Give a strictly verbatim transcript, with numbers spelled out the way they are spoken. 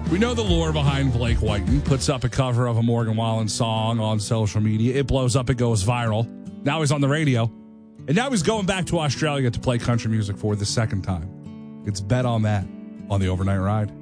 We know the lore behind Blake Whiten. Puts up a cover of a Morgan Wallen song on social media. It blows up. It goes viral. Now he's on the radio. And now he's going back to Australia to play country music for the second time. It's Bet on That on the Overnight Ride.